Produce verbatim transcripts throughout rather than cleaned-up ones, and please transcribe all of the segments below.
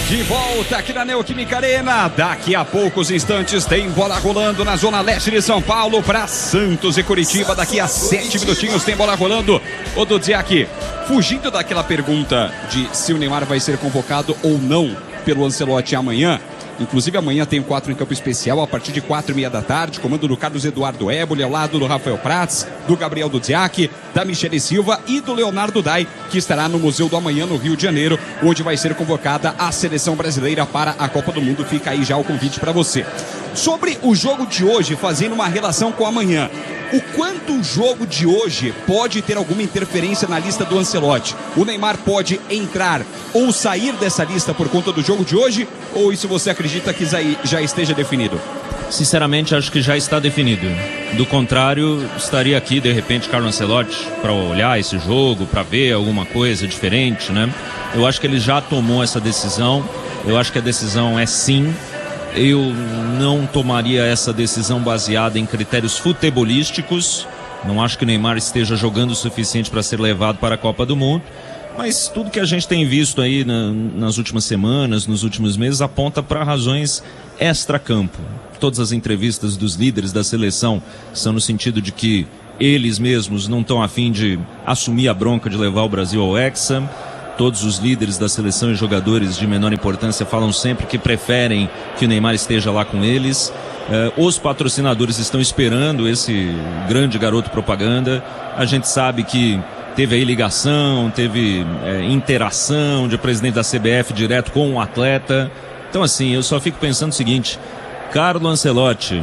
De volta aqui na Neoquímica Arena. Daqui a poucos instantes tem bola rolando na zona leste de São Paulo para Santos e Curitiba. Daqui a sete minutinhos tem bola rolando. Ô Dudziak, fugindo daquela pergunta de se o Neymar vai ser convocado ou não pelo Ancelotti amanhã. Inclusive amanhã tem um quatro em campo especial a partir de quatro e meia da tarde, comando do Carlos Eduardo Éboli, ao lado do Rafael Prats, do Gabriel Dudziak, da Michele Silva e do Leonardo Dai, que estará no Museu do Amanhã no Rio de Janeiro, onde vai ser convocada a seleção brasileira para a Copa do Mundo. Fica aí já o convite para você. Sobre o jogo de hoje, fazendo uma relação com amanhã, o quanto o jogo de hoje pode ter alguma interferência na lista do Ancelotti? O Neymar pode entrar ou sair dessa lista por conta do jogo de hoje? Ou isso você acredita que já esteja definido? Sinceramente, acho que já está definido. Do contrário, estaria aqui, de repente, Carlo Ancelotti para olhar esse jogo, para ver alguma coisa diferente, né? Eu acho que ele já tomou essa decisão. Eu acho que a decisão é sim. Eu não tomaria essa decisão baseada em critérios futebolísticos. Não acho que o Neymar esteja jogando o suficiente para ser levado para a Copa do Mundo. Mas tudo que a gente tem visto aí na, nas últimas semanas, nos últimos meses, aponta para razões extra-campo. Todas as entrevistas dos líderes da seleção são no sentido de que eles mesmos não estão a fim de assumir a bronca de levar o Brasil ao Hexa. Todos os líderes da seleção e jogadores de menor importância falam sempre que preferem que o Neymar esteja lá com eles. Uh, os patrocinadores estão esperando esse grande garoto propaganda. A gente sabe que teve aí ligação, teve é, interação de presidente da C B F direto com o atleta. Então assim, eu só fico pensando o seguinte: Carlo Ancelotti,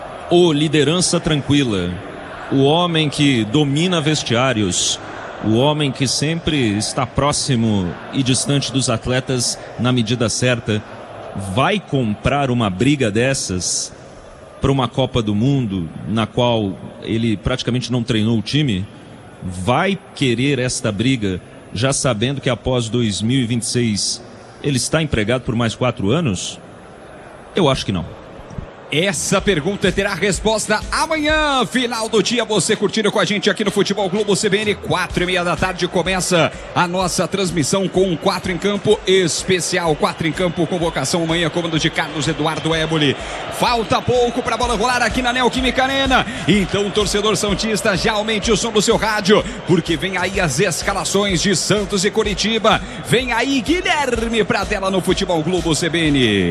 o liderança tranquila, o homem que domina vestiários, o homem que sempre está próximo e distante dos atletas na medida certa, vai comprar uma briga dessas para uma Copa do Mundo na qual ele praticamente não treinou o time? Vai querer esta briga já sabendo que após dois mil e vinte e seis ele está empregado por mais quatro anos? Eu acho que não. Essa pergunta terá resposta amanhã, final do dia, você curtindo com a gente aqui no Futebol Globo C B N. Quatro e meia da tarde começa a nossa transmissão com um quatro em campo especial. Quatro em campo, convocação amanhã, comando de Carlos Eduardo Éboli. Falta pouco para a bola rolar aqui na Neoquímica Arena. Então, torcedor santista, já aumente o som do seu rádio, porque vem aí as escalações de Santos e Curitiba. Vem aí Guilherme pra tela no Futebol Globo C B N.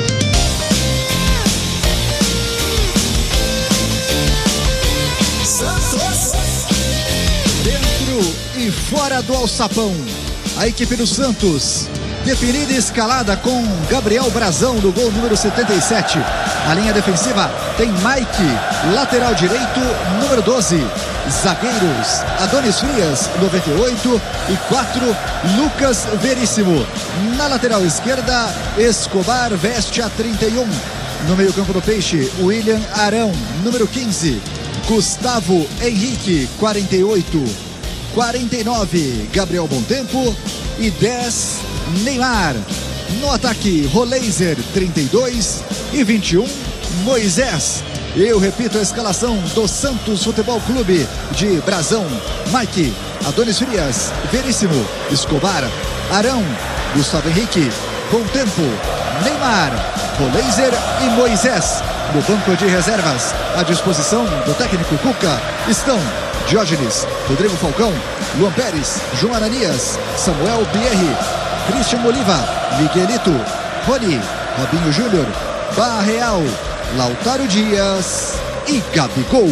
E fora do alçapão, a equipe do Santos, definida e escalada com Gabriel Brazão no gol número setenta e sete. A linha defensiva tem Mike, lateral direito, número doze. Zagueiros, Adonis Frias, noventa e oito, e quatro, Lucas Veríssimo. Na lateral esquerda, Escobar veste a trinta e um. No meio campo do Peixe, William Arão, número quinze. Gustavo Henrique, quarenta e oito. quarenta e nove, Gabriel Bontempo, e dez, Neymar. No ataque, Roleiser, trinta e dois, e vinte e um, Moisés. Eu repito a escalação do Santos Futebol Clube: de Brazão, Mike, Adonis Frias, Veríssimo, Escobar, Arão, Gustavo Henrique, Bontempo, Neymar, Roleiser e Moisés. No banco de reservas, à disposição do técnico Cuca, estão Diógenes, Rodrigo Falcão, Luan Pérez, João Aranias, Samuel Pierre, Christian Oliva, Miguelito, Rony, Robinho Júnior, Barreal, Lautaro Dias e Gabigol.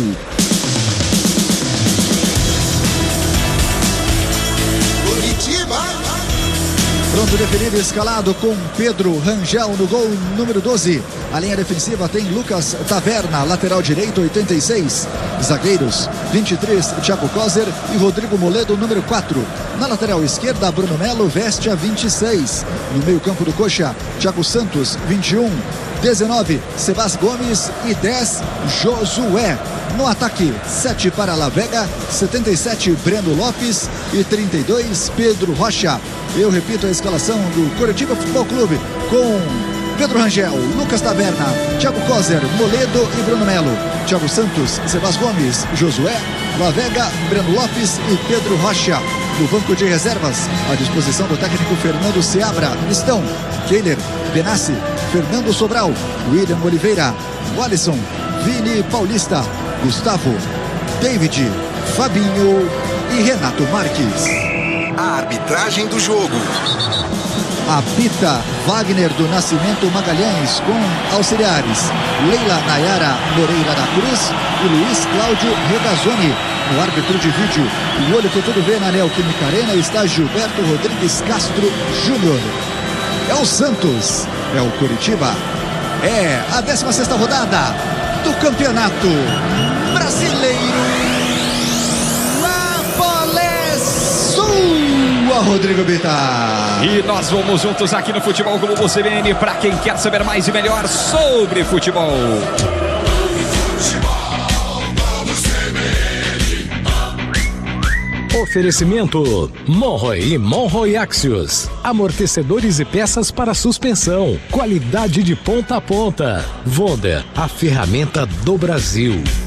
Pronto, definido e escalado com Pedro Rangel no gol número doze. A linha defensiva tem Lucas Taverna, lateral direito, oitenta e seis. Zagueiros, vinte e três, Thiago Kozer e Rodrigo Moledo, número quatro. Na lateral esquerda, Bruno Melo veste a vinte e seis. No meio campo do Coxa, Thiago Santos, vinte e um. dezenove, Sebas Gomes e dez, Josué. No ataque, sete para La Vega, setenta e sete, Breno Lopes e trinta e dois, Pedro Rocha. Eu repito a escalação do Curitiba Futebol Clube com Pedro Rangel, Lucas Taberna, Thiago Kozer, Moledo e Bruno Melo, Thiago Santos, Sebas Gomes, Josué, Lavega, Breno Lopes e Pedro Rocha. No banco de reservas, à disposição do técnico Fernando Seabra, estão Keiler, Benassi, Fernando Sobral, William Oliveira, Walisson, Vini Paulista, Gustavo, David, Fabinho e Renato Marques. A arbitragem do jogo. Apita Wagner do Nascimento Magalhães com auxiliares Leila Nayara Moreira da Cruz e Luiz Cláudio Regazzoni. No árbitro de vídeo, o olho que tudo vê na Neoquímica Arena está Gilberto Rodrigues Castro Júnior. É o Santos, é o Coritiba, é a décima sexta rodada do Campeonato Brasileiro. Na bola é sua, Rodrigo Bittar. E nós vamos juntos aqui no Futebol Globo C B N para quem quer saber mais e melhor sobre futebol. Oferecimento Monroe e Monroe Axios. Amortecedores e peças para suspensão. Qualidade de ponta a ponta. Wonder, a ferramenta do Brasil.